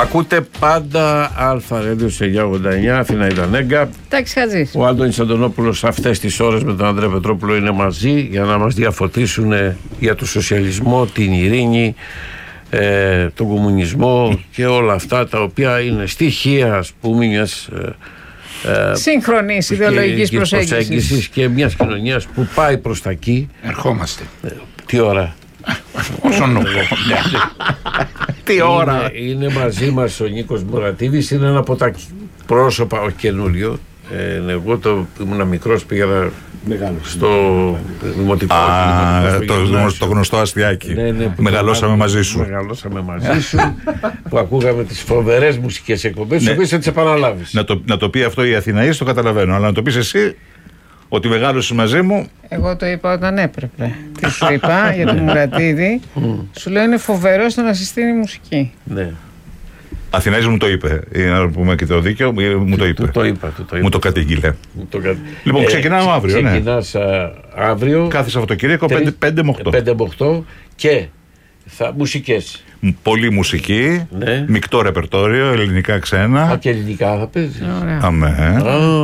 Ακούτε πάντα Αλφα Radio σε 989, Αθήνα Ιδανέγκα. Τάξη Χατζής. Ο Άντωνης Αντωνόπουλος αυτές τις ώρες με τον Ανδρέα Πετρόπουλο είναι μαζί για να μας διαφωτίσουν για το σοσιαλισμό, την ειρήνη, τον κομμουνισμό και όλα αυτά τα οποία είναι στοιχεία, ας πούμε, μιας σύγχρονης ιδεολογικής προσέγγισης και μιας κοινωνίας που πάει προς τα εκεί. Ερχόμαστε. Τι ώρα? Όσον νου. Τι ώρα? Είναι μαζί μας ο Νίκος Μουρατίδης, είναι ένα από τα πρόσωπα, όχι καινούριο. Εγώ ήμουν μικρός, πήγα στο δημοτικό. Το γνωστό αστιάκι. Ναι, μεγαλώσαμε μαζί σου. Μεγαλώσαμε μαζί σου, που ακούγαμε τις φοβερές μουσικές εκπομπές, τις οποίες θα τις επαναλάβεις. Να το πει αυτό η Αθηναής, το καταλαβαίνω, αλλά να το πεις εσύ ότι μεγάλωσες μαζί μου. Εγώ το είπα όταν έπρεπε. Τι σου είπα για τον Μουρατίδη? Σου λέω είναι φοβερό στο να συστήνει μουσική. Ναι. Αθηναής μου το είπε. Να πούμε και το δίκαιο, μου το είπε. Μου το κατήγγειλε. Λοιπόν, ξεκινάμε αύριο. Ξεκινάς αύριο. Κάθε Σαββατοκύριακο 5 με 8. 5 με 8 και μουσικές. Πολύ μουσική, ναι. Μεικτό ρεπερτόριο, ελληνικά, ξένα. Και ελληνικά θα παίζει. Αμέ.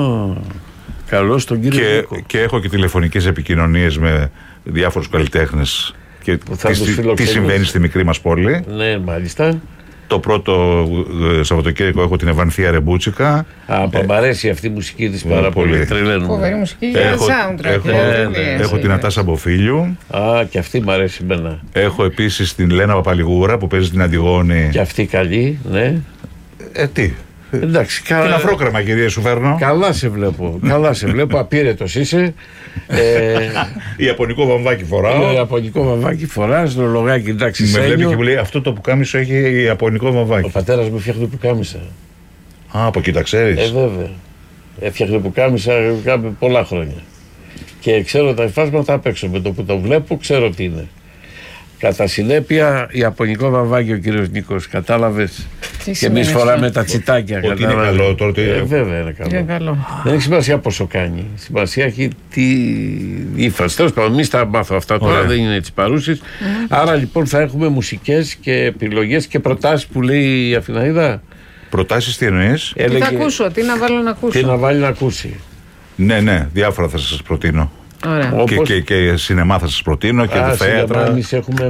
Καλώς τον κύριο Νίκο. Και έχω και τηλεφωνικές επικοινωνίες με διάφορους καλλιτέχνες και τι συμβαίνει στη μικρή μας πόλη. Ναι, μάλιστα. Το πρώτο Σαββατοκύριακο έχω την Ευανθία Ρεμπούτσικα. Μ' αρέσει αυτή η μουσική της πάρα πολύ. Φοβερή μουσική για soundtrack. Έχω την Ατάσα Μποφίλιου. Και αυτή μ' αρέσει εμένα. Έχω επίσης την Λένα Παπαλιγούρα που παίζει την Αντιγόνη. Και αυτή καλή, ναι. Τι. Εντάξει, την αφρόκρεμα, κυρία, σου φέρνω. Καλά σε βλέπω, απείρετος είσαι. Ιαπωνικό βαμβάκι φοράω. Ιαπωνικό βαμβάκι φοράς, ρολογάκι, εντάξει. Με βλέπει και μου λέει αυτό το πουκάμισο έχει Ιαπωνικό βαμβάκι. Ο πατέρας μου φτιάχνει πουκάμισα. Από εκεί τα ξέρεις? Βέβαια. Έφτιαχνε πουκάμισα πολλά χρόνια. Και ξέρω τα υφάσματα απ' έξω. Με το που το βλέπω, ξέρω τι είναι. Κατά συνέπεια, Ιαπωνικό βαμβάκι ο κύριος Νίκος, κατάλαβες. Και εμείς φοράμε τα τσιτάκια. Ότι είναι καλό τώρα. Βέβαια είναι καλό. Δεν έχει σημασία πόσο κάνει. Σημασία έχει τι ύφαση. Τέλος πάντων, εμείς τα μάθω αυτά τώρα, δεν είναι έτσι παρούσεις. Άρα λοιπόν θα έχουμε μουσικές και επιλογές και προτάσεις που λέει η Αθηναίδα. Προτάσεις τι εννοείς? Τι θα ακούσω, τι να βάλω να ακούσω. Τι να βάλει να ακούσει. Ναι, διάφορα θα σας προτείνω. Και σινεμά θα σας προτείνω και θέατρα. Εμείς έχουμε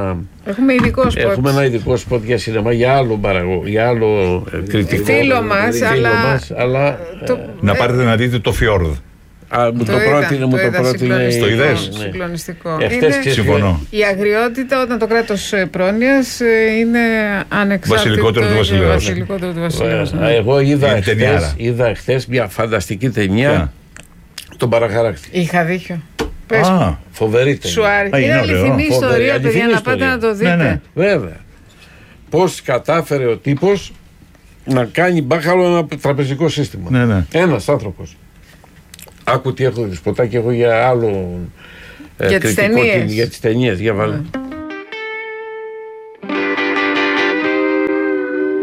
ένα ειδικό σποτ για σινεμά, για άλλο κριτικό φίλο μας, αλλά να πάρετε να δείτε το Φιόρδ. Μου το πρότεινε. Το είδες? Συγκλονιστικό. Συμφωνώ. Η αγριότητα όταν το κράτος πρόνοιας είναι ανεξάρτητο. Βασιλικότερο του βασιλέως. Εγώ είδα χθες μια φανταστική ταινία. Τον Παραχαράκτη. Είχα δίκιο. Φοβερή ταινία. Σου άρεσε? Είναι αληθινή ιστορία, παιδιά, να πάτε να το δείτε. Ναι. Βέβαια. Πώς κατάφερε ο τύπος να κάνει μπάχαλο ένα τραπεζικό σύστημα. Ναι. Ένας άνθρωπος. Άκου τι έχω σποτάκι, έχω για άλλο για τις ταινίες. Για τις ταινίες, για βάλε.